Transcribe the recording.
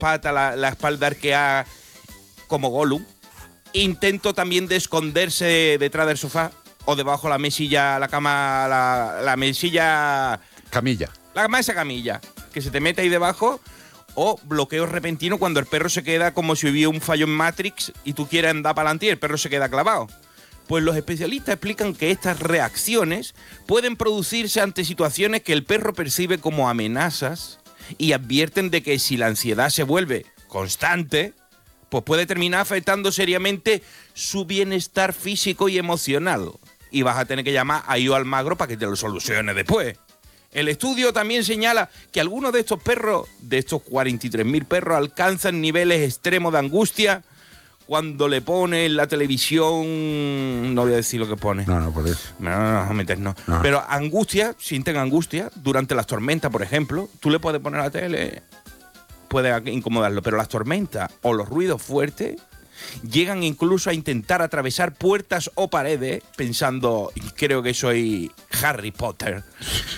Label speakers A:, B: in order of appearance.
A: patas, la espalda arqueada como Gollum. Intento también de esconderse detrás del sofá o debajo de la mesilla, la cama, la mesilla...
B: Camilla.
A: La mesa camilla, que se te mete ahí debajo. O bloqueo repentino cuando el perro se queda como si hubiera un fallo en Matrix y tú quieres andar para adelante y el perro se queda clavado. Pues los especialistas explican que estas reacciones pueden producirse ante situaciones que el perro percibe como amenazas y advierten de que si la ansiedad se vuelve constante, pues puede terminar afectando seriamente su bienestar físico y emocional. Y vas a tener que llamar a Io Almagro para que te lo solucione después. El estudio también señala que algunos de estos perros, de estos 43.000 perros, alcanzan niveles extremos de angustia cuando le pone en la televisión, no voy a decir lo que pone.
B: No, por eso.
A: No. Pero sienten angustia durante las tormentas, por ejemplo. Tú le puedes poner la tele, puede incomodarlo, pero las tormentas o los ruidos fuertes llegan incluso a intentar atravesar puertas o paredes pensando, creo que soy Harry Potter.